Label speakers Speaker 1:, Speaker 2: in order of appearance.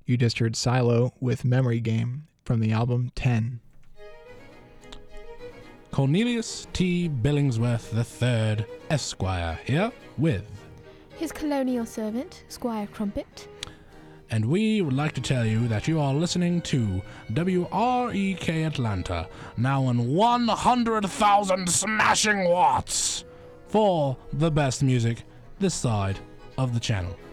Speaker 1: You just heard Silo with Memory Game from the album 10.
Speaker 2: Cornelius T. Billingsworth III, Esquire, here with
Speaker 3: his colonial servant, Squire Crumpet.
Speaker 2: And we would like to tell you that you are listening to WREK Atlanta, now on 100,000 smashing watts, for the best music this side of the channel.